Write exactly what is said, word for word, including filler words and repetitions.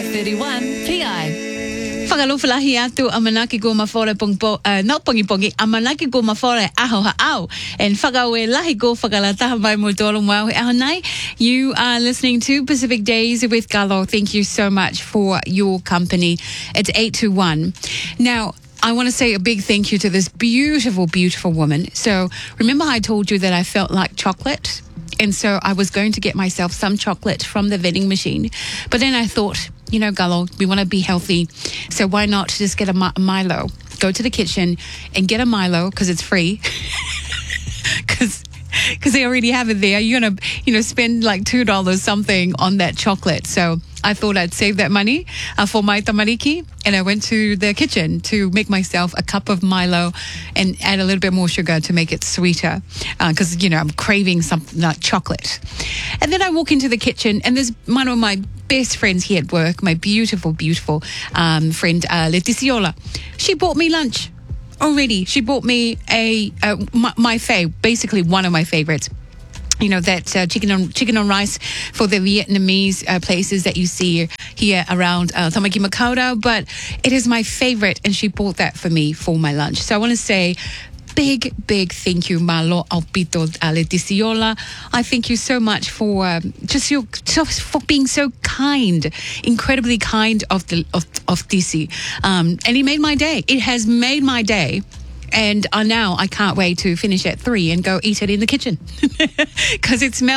thirty-one P I. Whakalofalahi atu a manaki go mawhore pongpo, uh, not pongi pongi, a manaki go mawhore aho ha'au. And whakawe lahi go whakalataha mai mo tolo mau he aho nai. You are listening to Pacific Days with Galo. Thank you so much for your company. It's eight to one. Now, I want to say a big thank you to this beautiful, beautiful woman. So remember I told you that I felt like chocolate? And so I was going to get myself some chocolate from the vending machine. But then I thought, you know, Galo, we want to be healthy. So why not just get a Milo? Go to the kitchen and get a Milo because it's free. Because because they already have it there. You're going to, you know, spend like two dollars something on that chocolate. So I thought I'd save that money uh, for my tamariki. And I went to the kitchen to make myself a cup of Milo and add a little bit more sugar to make it sweeter. Because, uh, you know, I'm craving something like chocolate. And then I walk into the kitchen and there's one of my best friends here at work, my beautiful, beautiful um, friend, uh, Letiziola. She bought me lunch. Already, she bought me a, a my, my fav, basically one of my favorites. You know, that uh, chicken on chicken on rice for the Vietnamese uh, places that you see here around uh, Tamaki Makaurau, but it is my favorite, and she bought that for me for my lunch. So I want to say big, big thank you, Malo Alpito Letiziola. I thank you so much for um, just your just for being so kind, incredibly kind of the of of D C. Um, and it made my day. It has made my day. And uh, now I can't wait to finish at three and go eat it in the kitchen because it smells